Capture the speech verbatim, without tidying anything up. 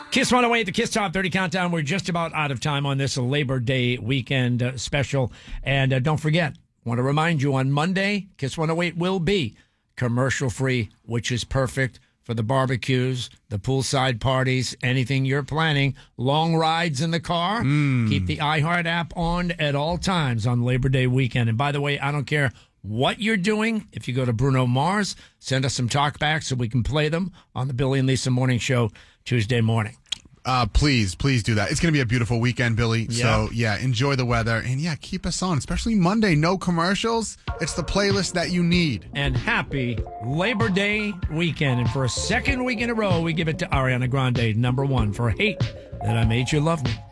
Kiss one oh eight, the Kiss Top thirty Countdown. We're just about out of time on this Labor Day weekend uh, special. And uh, don't forget, want to remind you, on Monday, Kiss one oh eight will be commercial-free, which is perfect for the barbecues, the poolside parties, anything you're planning, long rides in the car. Mm. Keep the iHeart app on at all times on Labor Day weekend. And by the way, I don't care what you're doing. If you go to Bruno Mars, send us some talkbacks so we can play them on the Billy and Lisa Morning Show Tuesday morning. Uh, please, please do that. It's going to be a beautiful weekend, Billy. Yep. So, yeah, enjoy the weather. And, yeah, keep us on, especially Monday. No commercials. It's the playlist that you need. And happy Labor Day weekend. And for a second week in a row, we give it to Ariana Grande, number one, for Hate That I Made You Love Me.